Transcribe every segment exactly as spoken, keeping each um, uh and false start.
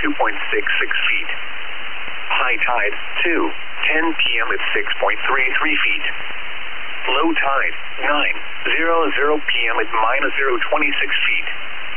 two point six six feet. High tide, two ten p m at six point three three feet. Low tide, nine hundred p m at minus zero twenty-six feet.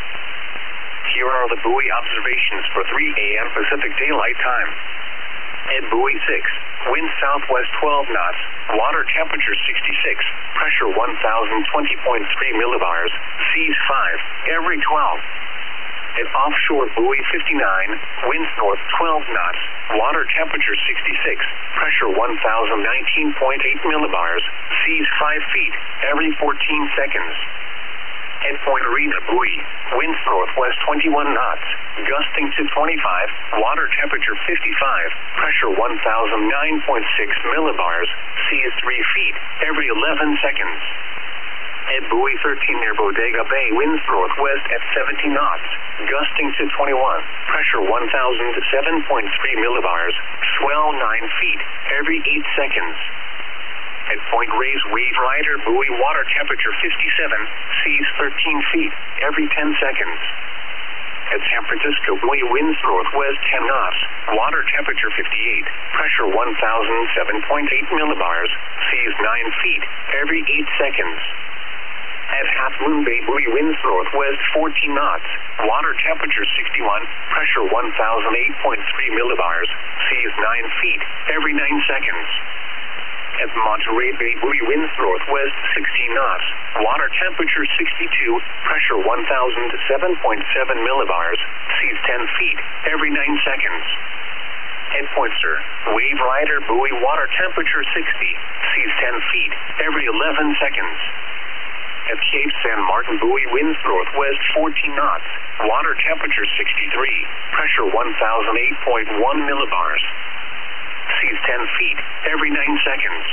Here are the buoy observations for three a m Pacific Daylight Time. At buoy six, wind southwest twelve knots, water temperature sixty-six, pressure one thousand twenty point three millibars, seas five, every twelve. At offshore buoy fifty-nine, winds north twelve knots, water temperature sixty-six, pressure one thousand nineteen point eight millibars, seas five feet, every fourteen seconds. At Point Arena buoy, winds northwest twenty-one knots, gusting to twenty-five, water temperature fifty-five, pressure one thousand nine point six millibars, seas three feet, every eleven seconds. At buoy thirteen near Bodega Bay, winds northwest at seventy knots, gusting to twenty-one, pressure one thousand seven point three millibars, swell nine feet, every eight seconds. At Point Reyes Wave Rider buoy, water temperature fifty-seven, seas thirteen feet, every ten seconds. At San Francisco buoy, winds northwest ten knots, water temperature fifty-eight, pressure one thousand seven point eight millibars, seas nine feet, every eight seconds. At Half Moon Bay buoy, winds northwest fourteen knots, water temperature sixty-one, pressure one thousand eight point three millibars, seas nine feet, every nine seconds. At Monterey Bay buoy, winds northwest sixteen knots, water temperature sixty-two, pressure one thousand seven point seven millibars, seas ten feet, every nine seconds. At Pointer, Wave Rider buoy, water temperature sixty, seas ten feet, every eleven seconds. At Cape San Martin buoy, winds northwest fourteen knots, water temperature sixty-three, pressure one thousand eight point one millibars, seas ten feet, every nine seconds.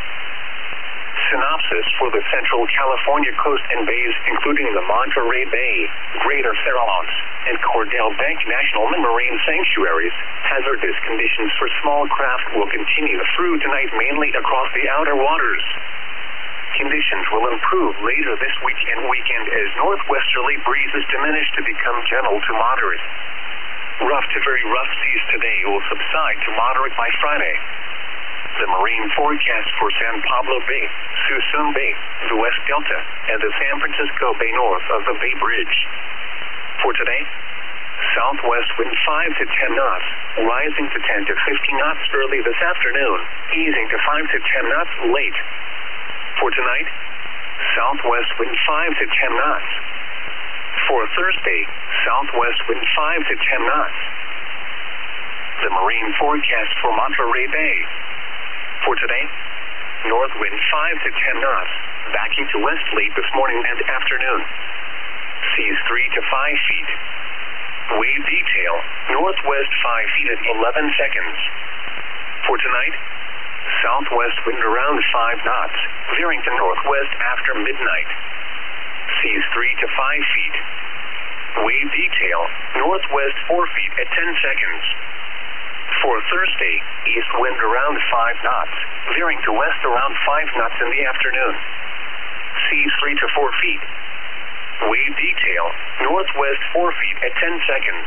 Synopsis for the Central California coast and bays, including the Monterey Bay, Greater Farallones, and Cordell Bank National Marine Sanctuaries. Hazardous conditions for small craft will continue through tonight, mainly across the outer waters. Conditions will improve later this week and weekend as northwesterly breezes diminish to become gentle to moderate. Rough to very rough seas today will subside to moderate by Friday. The marine forecast for San Pablo Bay, Suisun Bay, the West Delta, and the San Francisco Bay north of the Bay Bridge. For today, southwest wind five to ten knots, rising to ten to fifteen knots early this afternoon, easing to five to ten knots late. For tonight, southwest wind five to ten knots. For Thursday, southwest wind five to ten knots. The marine forecast for Monterey Bay. For today, north wind five to ten knots, backing to west late this morning and afternoon. Seas three to five feet. Wave detail, northwest five feet at eleven seconds. For tonight, southwest wind around five knots, veering to northwest after midnight. Seas three to five feet. Wave detail, northwest four feet at ten seconds. For Thursday, east wind around five knots, veering to west around five knots in the afternoon. Seas three to four feet. Wave detail, northwest four feet at ten seconds.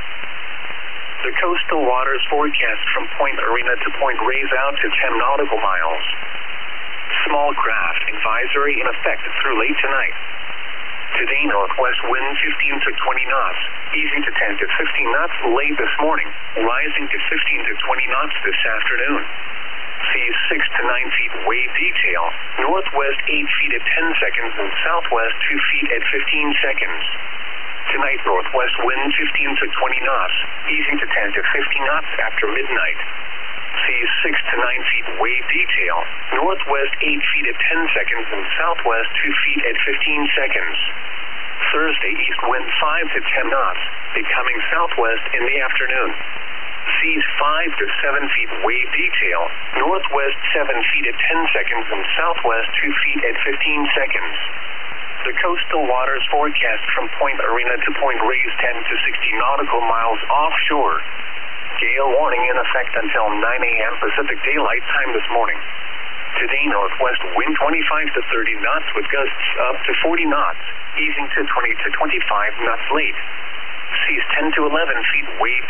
The coastal waters forecast from Point Arena to Point Reyes out to ten nautical miles. Small craft advisory in effect through late tonight. Today, northwest wind fifteen to twenty knots, easing to ten to fifteen knots late this morning, rising to fifteen to twenty knots this afternoon. Seas six to nine feet wave detail, northwest eight feet at ten seconds and southwest two feet at fifteen seconds. Tonight, northwest wind fifteen to twenty knots, easing to ten to fifteen knots after midnight. Seas six to nine feet wave detail, northwest eight feet at ten seconds and southwest two feet at fifteen seconds. Thursday, east wind five to ten knots, becoming southwest in the afternoon. Seas five to seven feet wave detail, northwest seven feet at ten seconds and southwest two feet at fifteen seconds. The coastal waters forecast from Point Arena to Point Reyes ten to sixty nautical miles offshore. Gale warning in effect until nine a m Pacific Daylight Time this morning. Today, northwest wind twenty-five to thirty knots with gusts up to forty knots, easing to twenty to twenty-five knots late. Seas ten to eleven feet wave